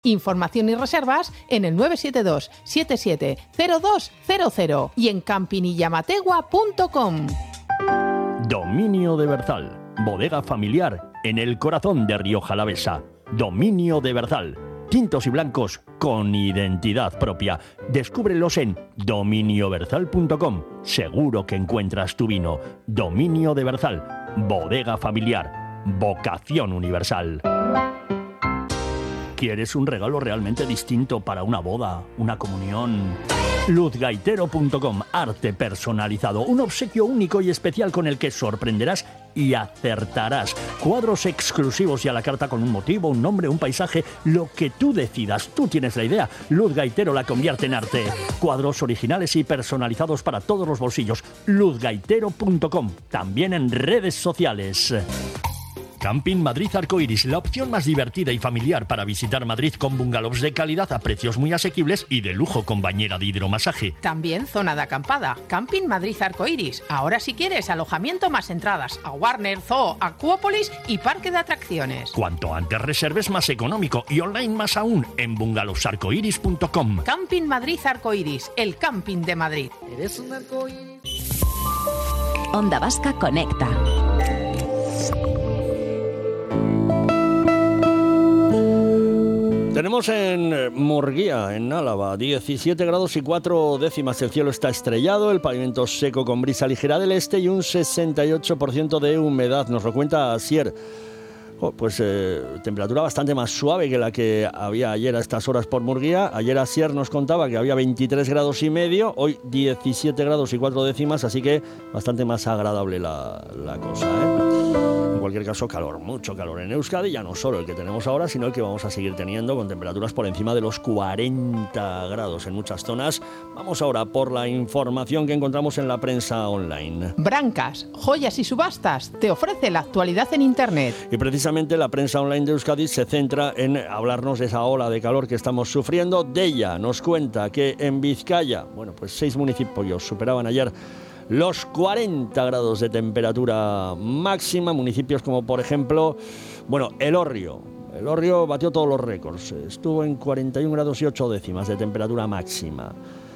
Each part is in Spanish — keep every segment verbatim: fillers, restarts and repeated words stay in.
Información y reservas en el nueve siete dos siete siete cero dos cero cero y en campinillamategua punto com. Dominio de Berzal, bodega familiar en el corazón de Rioja Alavesa. Dominio de Berzal, tintos y blancos con identidad propia. Descúbrelos en dominio berzal punto com. Seguro que encuentras tu vino. Dominio de Berzal, bodega familiar, vocación universal. ¿Quieres un regalo realmente distinto para una boda, una comunión? luz gaitero punto com, arte personalizado, un obsequio único y especial con el que sorprenderás y acertarás. Cuadros exclusivos y a la carta con un motivo, un nombre, un paisaje, lo que tú decidas. Tú tienes la idea. Luz Gaitero la convierte en arte. Cuadros originales y personalizados para todos los bolsillos. luz gaitero punto com, también en redes sociales. Camping Madrid Arcoiris, la opción más divertida y familiar para visitar Madrid con bungalows de calidad a precios muy asequibles y de lujo con bañera de hidromasaje. También zona de acampada. Camping Madrid Arcoiris. Ahora si quieres alojamiento más entradas a Warner, Zoo, Acuópolis y parque de atracciones. Cuanto antes reserves más económico y online más aún en bungalowsarcoiris punto com. Camping Madrid Arcoiris, el camping de Madrid. Eres un arcoíris. Onda Vasca Conecta. Tenemos en Murguía, en Álava, diecisiete grados y cuatro décimas. El cielo está estrellado, el pavimento seco con brisa ligera del este y un sesenta y ocho por ciento de humedad. Nos lo cuenta Asier. Oh, pues eh, temperatura bastante más suave que la que había ayer a estas horas por Murguía. Ayer Asier nos contaba que había veintitrés grados y medio, hoy diecisiete grados y cuatro décimas, así que bastante más agradable la, la cosa, ¿eh? En cualquier caso, calor, mucho calor en Euskadi, ya no solo el que tenemos ahora, sino el que vamos a seguir teniendo con temperaturas por encima de los cuarenta grados en muchas zonas. Vamos ahora por la información que encontramos en la prensa online. Brancas, joyas y subastas te ofrece la actualidad en Internet. Y precisamente la prensa online de Euskadi se centra en hablarnos de esa ola de calor que estamos sufriendo. Deia nos cuenta que en Vizcaya, bueno, pues seis municipios superaban ayer los cuarenta grados de temperatura máxima, municipios como por ejemplo, bueno, Elorrio. Elorrio batió todos los récords, estuvo en cuarenta y un grados y ocho décimas de temperatura máxima.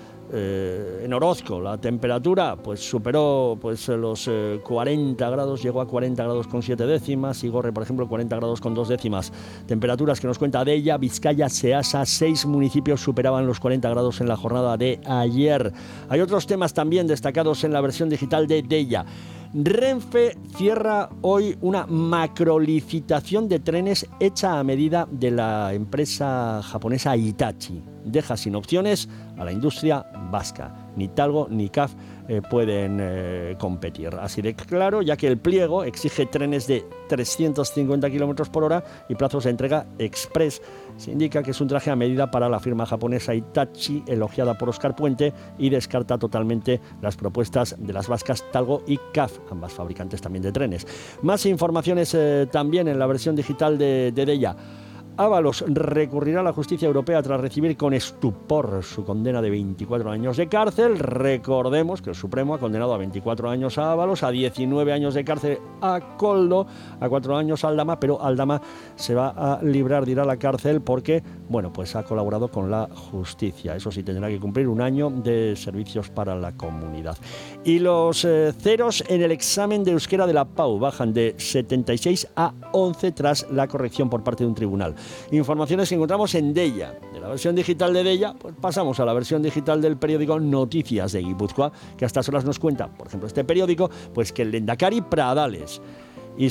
Eh, en Orozco la temperatura pues superó pues los eh, cuarenta grados, llegó a cuarenta grados con siete décimas. Igorre, por ejemplo, cuarenta grados con dos décimas. Temperaturas que nos cuenta Deia, Vizcaya, Seasa, seis municipios superaban los cuarenta grados en la jornada de ayer. Hay otros temas también destacados en la versión digital de Deia. Renfe cierra hoy una macrolicitación de trenes hecha a medida de la empresa japonesa Hitachi. Deja sin opciones a la industria vasca. Ni Talgo ni C A F eh, pueden eh, competir. Así de claro, ya que el pliego exige trenes de trescientos cincuenta kilómetros por hora y plazos de entrega express. Se indica que es un traje a medida para la firma japonesa Hitachi, elogiada por Óscar Puente, y descarta totalmente las propuestas de las vascas Talgo y C A F, ambas fabricantes también de trenes. Más informaciones eh, también en la versión digital de, de Deia. Ábalos recurrirá a la justicia europea tras recibir con estupor su condena de veinticuatro años de cárcel. Recordemos que el Supremo ha condenado a veinticuatro años a Ábalos, a diecinueve años de cárcel a Koldo, a cuatro años a Aldama, pero Aldama se va a librar de ir a la cárcel porque, bueno, pues ha colaborado con la justicia. Eso sí, tendrá que cumplir un año de servicios para la comunidad. Y los eh, ceros en el examen de euskera de la Pau bajan de setenta y seis a once tras la corrección por parte de un tribunal. Informaciones que encontramos en Deia. De la versión digital de Deia, pues pasamos a la versión digital del periódico Noticias de Guipúzcoa, que a estas horas nos cuenta, por ejemplo, este periódico, pues que el Lehendakari Pradales y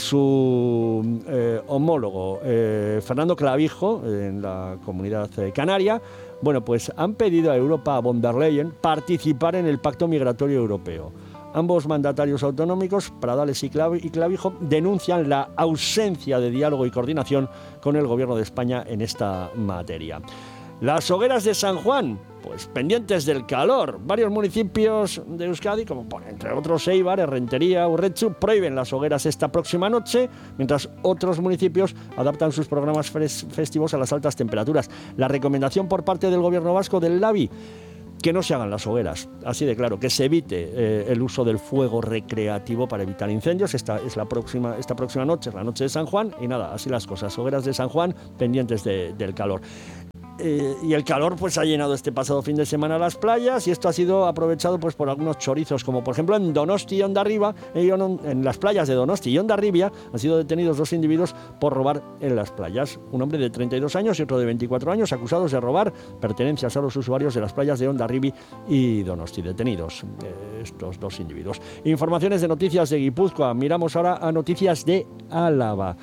su eh, homólogo eh, Fernando Clavijo, en la Comunidad eh, Canaria, bueno, pues han pedido a Europa, a von der Leyen, participar en el Pacto Migratorio Europeo. Ambos mandatarios autonómicos, Pradales y Clavijo, denuncian la ausencia de diálogo y coordinación con el Gobierno de España en esta materia. Las hogueras de San Juan, pues pendientes del calor. Varios municipios de Euskadi, como por, entre otros Eibar, Errentería, Urretxu, prohíben las hogueras esta próxima noche, mientras otros municipios adaptan sus programas festivos a las altas temperaturas. La recomendación por parte del Gobierno vasco, del Labi, que no se hagan las hogueras, así de claro, que se evite eh, el uso del fuego recreativo para evitar incendios. Esta es la próxima, esta próxima noche, es la noche de San Juan, y nada, así las cosas, hogueras de San Juan pendientes de, del calor. Eh, y el calor pues ha llenado este pasado fin de semana las playas, y esto ha sido aprovechado pues por algunos chorizos, como por ejemplo en Donosti y Hondarribia. En las playas de Donosti y Hondarribia han sido detenidos dos individuos por robar en las playas. Un hombre de treinta y dos años y otro de veinticuatro años, acusados de robar pertenencias a los usuarios de las playas de Hondarribia y Donosti. Detenidos eh, estos dos individuos. Informaciones de noticias de Guipúzcoa. Miramos ahora a noticias de Álava.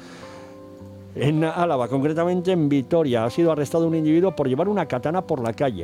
En Álava, concretamente en Vitoria, ha sido arrestado un individuo por llevar una katana por la calle.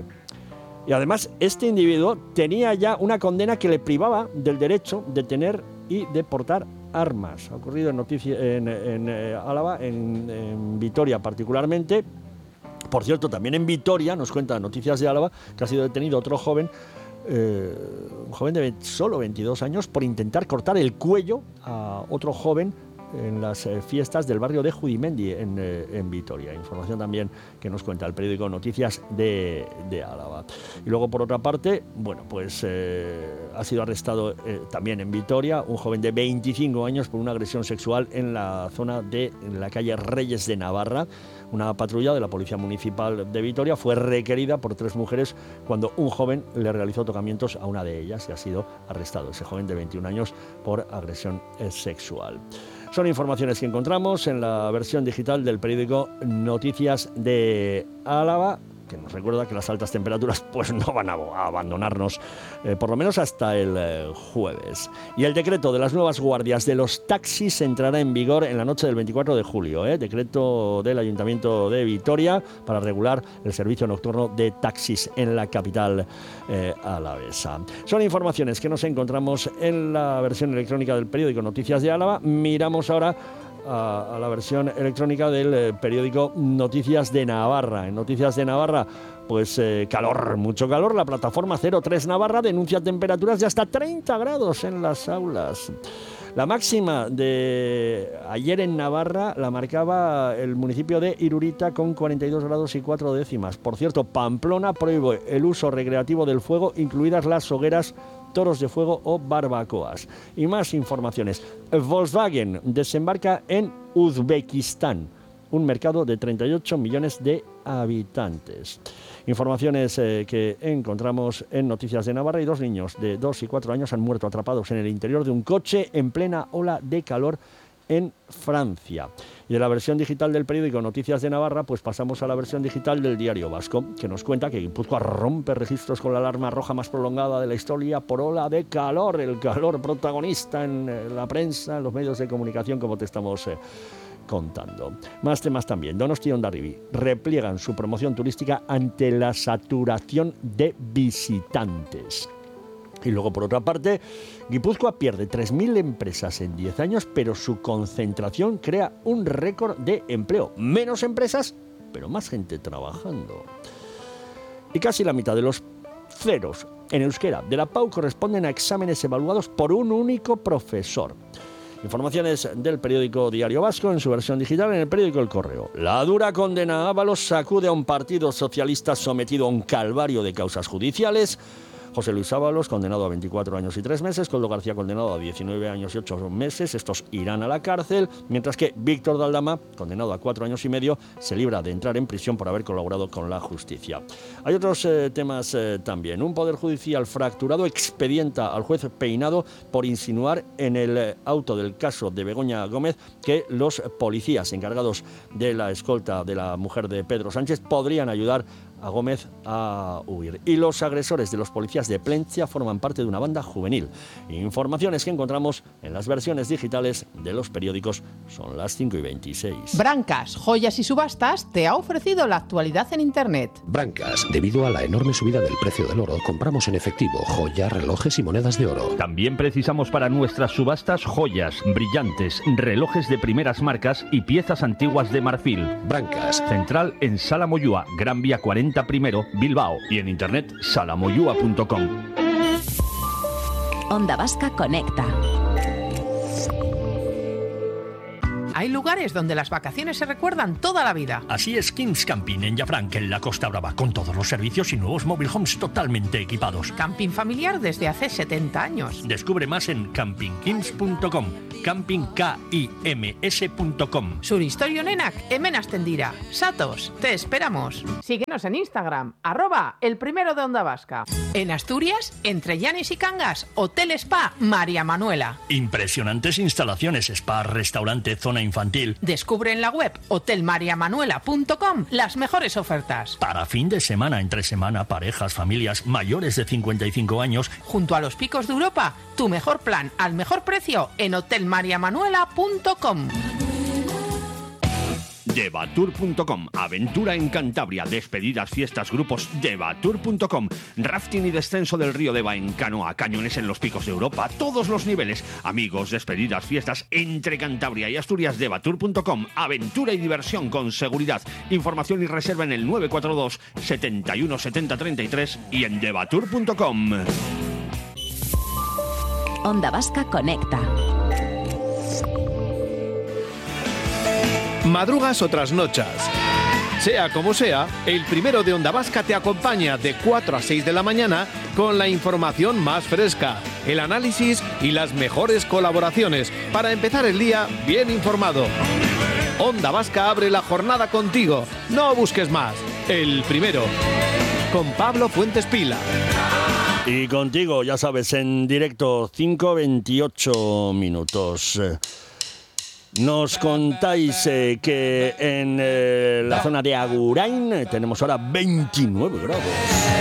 Y además, este individuo tenía ya una condena que le privaba del derecho de tener y de portar armas. Ha ocurrido en, noticia, en, en eh, Álava, en, en Vitoria particularmente. Por cierto, también en Vitoria, nos cuenta Noticias de Álava, que ha sido detenido otro joven, eh, un joven de solo veintidós años, por intentar cortar el cuello a otro joven en las eh, fiestas del barrio de Judimendi en, eh, en Vitoria. Información también que nos cuenta el periódico Noticias de, de Álava. Y luego, por otra parte, bueno, pues eh, ha sido arrestado eh, también en Vitoria un joven de veinticinco años por una agresión sexual en la zona de en la calle Reyes de Navarra. Una patrulla de la Policía Municipal de Vitoria fue requerida por tres mujeres cuando un joven le realizó tocamientos a una de ellas y ha sido arrestado, ese joven de veintiún años, por agresión eh, sexual. Son informaciones que encontramos en la versión digital del periódico Noticias de Álava, que nos recuerda que las altas temperaturas pues no van a, a abandonarnos, eh, por lo menos hasta el eh, jueves. Y el decreto de las nuevas guardias de los taxis entrará en vigor en la noche del veinticuatro de julio. Eh, decreto del Ayuntamiento de Vitoria para regular el servicio nocturno de taxis en la capital eh, alavesa. Son informaciones que nos encontramos en la versión electrónica del periódico Noticias de Álava. Miramos ahora A, a la versión electrónica del eh, periódico Noticias de Navarra. En Noticias de Navarra, pues eh, calor, mucho calor. La plataforma cero tres Navarra denuncia temperaturas de hasta treinta grados en las aulas. La máxima de ayer en Navarra la marcaba el municipio de Irurita con cuarenta y dos grados y cuatro décimas. Por cierto, Pamplona prohíbe el uso recreativo del fuego, incluidas las hogueras, toros de fuego o barbacoas. Y más informaciones. Volkswagen desembarca en Uzbekistán, un mercado de treinta y ocho millones de habitantes. Informaciones eh, que encontramos en Noticias de Navarra. Y dos niños de dos y cuatro años han muerto atrapados en el interior de un coche en plena ola de calor en Francia. Y de la versión digital del periódico Noticias de Navarra, pues pasamos a la versión digital del Diario Vasco, que nos cuenta que Guipúzcoa rompe registros con la alarma roja más prolongada de la historia por ola de calor. El calor protagonista en la prensa, en los medios de comunicación, como te estamos eh, contando. Más temas también. Donosti y Hondarribia repliegan su promoción turística ante la saturación de visitantes. Y luego, por otra parte, Guipúzcoa pierde tres mil empresas en diez años, pero su concentración crea un récord de empleo. Menos empresas, pero más gente trabajando. Y casi la mitad de los ceros en euskera de la P A U corresponden a exámenes evaluados por un único profesor. Informaciones del periódico Diario Vasco en su versión digital en el periódico El Correo. La dura condena a Ábalos sacude a un partido socialista sometido a un calvario de causas judiciales. José Luis Ábalos, condenado a veinticuatro años y tres meses, Koldo García, condenado a diecinueve años y ocho meses, estos irán a la cárcel, mientras que Víctor Daldama, condenado a cuatro años y medio, se libra de entrar en prisión por haber colaborado con la justicia. Hay otros eh, temas eh, también. Un poder judicial fracturado expedienta al juez Peinado por insinuar en el eh, auto del caso de Begoña Gómez que los policías encargados de la escolta de la mujer de Pedro Sánchez podrían ayudar a Gómez a huir. Y los agresores de los policías de Plencia forman parte de una banda juvenil. Informaciones que encontramos en las versiones digitales de los periódicos. Son las cinco y veintiséis. Brancas, Joyas y Subastas te ha ofrecido la actualidad en Internet. Brancas, debido a la enorme subida del precio del oro, compramos en efectivo joyas, relojes y monedas de oro. También precisamos para nuestras subastas joyas, brillantes, relojes de primeras marcas y piezas antiguas de marfil. Brancas. Central en Sala Moyúa, Gran Vía cuarenta primero, Bilbao, y en internet salamoyua punto com. Onda Vasca Conecta. Hay lugares donde las vacaciones se recuerdan toda la vida. Así es Kings Camping en Llafranc, en la Costa Brava, con todos los servicios y nuevos mobile homes totalmente equipados. Camping familiar desde hace setenta años. Descubre más en camping kims punto com, camping kims punto com. Suristorio nenak, hemen astendira. Satos, te esperamos. Síguenos en Instagram, arroba el primero de Onda Vasca. En Asturias, entre Llanes y Cangas, Hotel Spa María Manuela. Impresionantes instalaciones, spa, restaurante, zona infantil. Descubre en la web hotel maria manuela punto com las mejores ofertas. Para fin de semana, entre semana, parejas, familias mayores de cincuenta y cinco años. Junto a los picos de Europa, tu mejor plan al mejor precio en hotel maria manuela punto com. Devatur punto com, aventura en Cantabria, despedidas, fiestas, grupos. Devatur punto com, rafting y descenso del río Deva en canoa, cañones en los picos de Europa, todos los niveles. Amigos, despedidas, fiestas entre Cantabria y Asturias. Devatur punto com, aventura y diversión con seguridad. Información y reserva en el nueve cuatro dos, setenta y uno, setenta, treinta y tres y en devatur punto com. Onda Vasca Conecta. Madrugas o trasnochas. Sea como sea, el primero de Onda Vasca te acompaña de cuatro a seis de la mañana con la información más fresca, el análisis y las mejores colaboraciones para empezar el día bien informado. Onda Vasca abre la jornada contigo. No busques más. El primero. Con Pablo Fuentes Pila. Y contigo, ya sabes, en directo, cinco veintiocho minutos. Nos contáis eh, que en eh, la zona de Agurain tenemos ahora veintinueve grados.